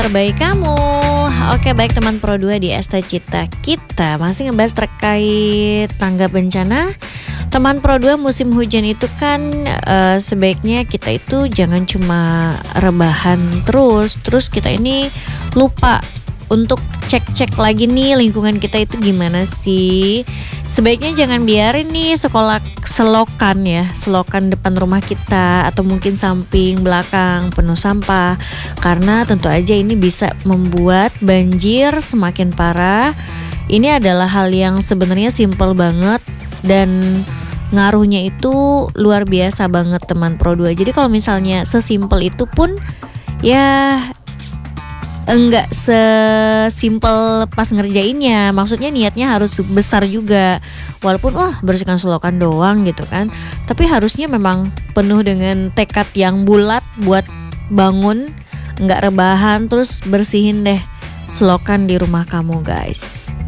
terbaik kamu. Oke, baik teman Pro 2, di Esta Cita kita masih ngebahas terkait tanggap bencana. Teman Pro 2, musim hujan itu kan sebaiknya kita itu jangan cuma rebahan terus kita ini lupa untuk cek lagi nih lingkungan kita itu gimana sih. Sebaiknya jangan biarin nih selokan depan rumah kita atau mungkin samping belakang penuh sampah, karena tentu aja ini bisa membuat banjir semakin parah. Ini adalah hal yang sebenarnya simple banget dan ngaruhnya itu luar biasa banget teman Pro 2. Jadi kalau misalnya sesimpel itu pun ya enggak sesimpel pas ngerjainnya. Maksudnya niatnya harus besar juga. Walaupun bersihkan selokan doang gitu kan, tapi harusnya memang penuh dengan tekad yang bulat buat bangun, enggak rebahan, terus bersihin deh selokan di rumah kamu guys.